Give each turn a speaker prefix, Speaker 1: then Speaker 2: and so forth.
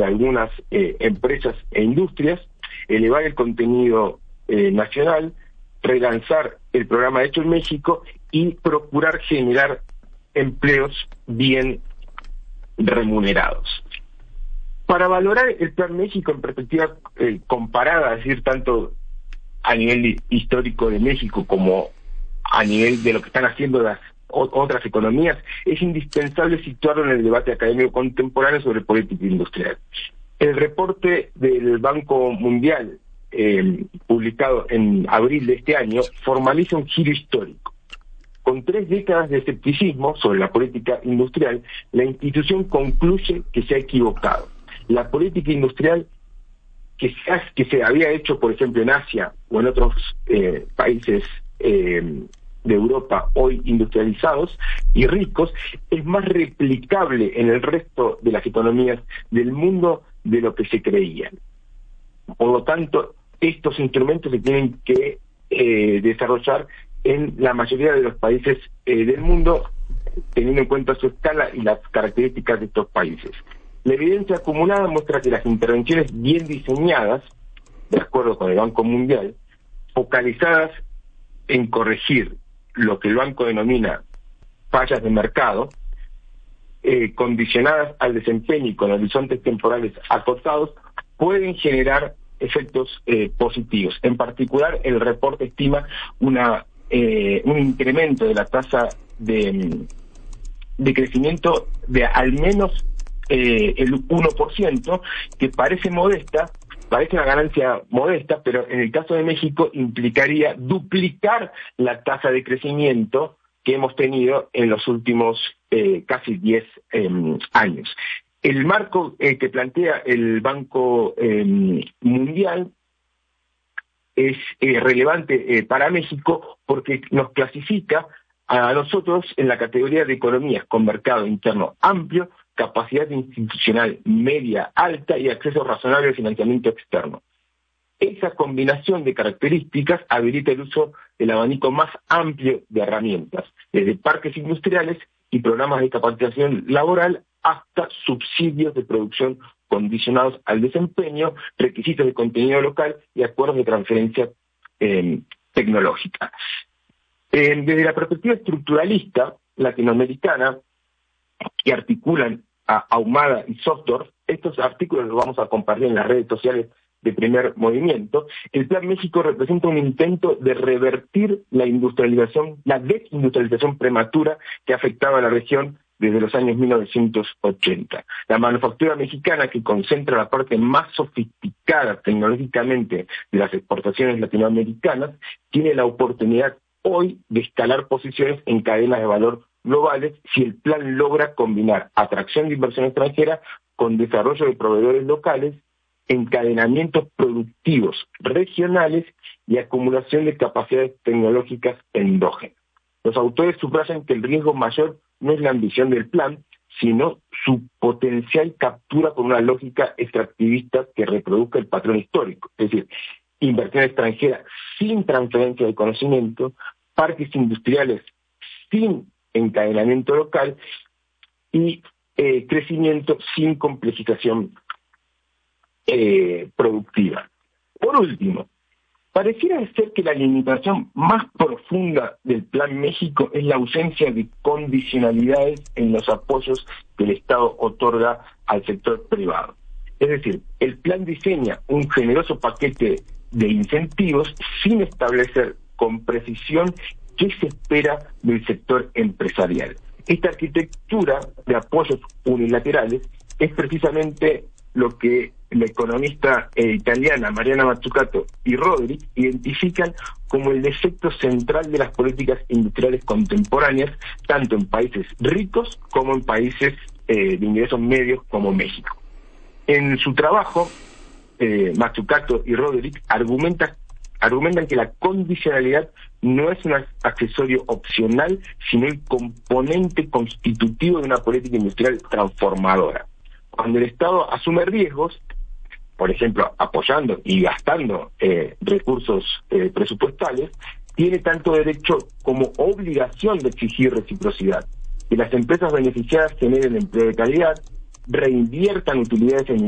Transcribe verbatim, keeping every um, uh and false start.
Speaker 1: algunas eh, empresas e industrias, elevar el contenido eh, nacional, relanzar el programa Hecho en México y procurar generar empleos bien remunerados. Para valorar el Plan México en perspectiva eh, comparada, es decir, tanto a nivel histórico de México como a nivel de lo que están haciendo las otras economías, es indispensable situarlo en el debate académico contemporáneo sobre política industrial. El reporte del Banco Mundial, eh, publicado en abril de este año, formaliza un giro histórico. Con tres décadas de escepticismo sobre la política industrial, la institución concluye que se ha equivocado. La política industrial que se, ha, que se había hecho, por ejemplo, en Asia o en otros eh, países eh, de Europa hoy industrializados y ricos, es más replicable en el resto de las economías del mundo de lo que se creía. Por lo tanto, estos instrumentos se tienen que eh, desarrollar en la mayoría de los países eh, del mundo, teniendo en cuenta su escala y las características de estos países. La evidencia acumulada muestra que las intervenciones bien diseñadas, de acuerdo con el Banco Mundial, focalizadas en corregir lo que el banco denomina fallas de mercado, eh, condicionadas al desempeño y con horizontes temporales acotados, pueden generar efectos eh, positivos. En particular, el reporte estima una eh, un incremento de la tasa de, de crecimiento de al menos eh, el uno por ciento, que parece modesta, parece una ganancia modesta, pero en el caso de México implicaría duplicar la tasa de crecimiento que hemos tenido en los últimos eh, casi diez eh, años. El marco eh, que plantea el Banco eh, Mundial es eh, relevante eh, para México porque nos clasifica a nosotros en la categoría de economías con mercado interno amplio, capacidad institucional media alta y acceso razonable al financiamiento externo. Esa combinación de características habilita el uso del abanico más amplio de herramientas, desde parques industriales y programas de capacitación laboral hasta subsidios de producción condicionados al desempeño, requisitos de contenido local y acuerdos de transferencia eh, tecnológica. Eh, desde la perspectiva estructuralista latinoamericana, que articulan a Ahumada y Sosdorf, estos artículos los vamos a compartir en las redes sociales de Primer Movimiento. El Plan México representa un intento de revertir la industrialización, la desindustrialización prematura que afectaba a la región desde los años mil novecientos ochenta. La manufactura mexicana, que concentra la parte más sofisticada tecnológicamente de las exportaciones latinoamericanas, tiene la oportunidad hoy de escalar posiciones en cadenas de valor globales si el plan logra combinar atracción de inversión extranjera con desarrollo de proveedores locales, encadenamientos productivos regionales y acumulación de capacidades tecnológicas endógenas. Los autores subrayan que el riesgo mayor no es la ambición del plan, sino su potencial captura por una lógica extractivista que reproduzca el patrón histórico, es decir, inversión extranjera sin transferencia de conocimiento, parques industriales sin encadenamiento local y eh, crecimiento sin complejización eh, productiva. Por último, pareciera ser que la limitación más profunda del Plan México es la ausencia de condicionalidades en los apoyos que el Estado otorga al sector privado. Es decir, el plan diseña un generoso paquete de incentivos sin establecer con precisión qué se espera del sector empresarial. Esta arquitectura de apoyos unilaterales es precisamente lo que la economista eh, italiana Mariana Mazzucato y Roderick identifican como el defecto central de las políticas industriales contemporáneas, tanto en países ricos como en países eh, de ingresos medios como México. En su trabajo, eh, Mazzucato y Roderick argumentan argumentan que la condicionalidad no es un accesorio opcional, sino el componente constitutivo de una política industrial transformadora. Cuando el Estado asume riesgos, por ejemplo, apoyando y gastando eh, recursos eh, presupuestales, tiene tanto derecho como obligación de exigir reciprocidad, que las empresas beneficiadas generen empleo de calidad, reinviertan utilidades en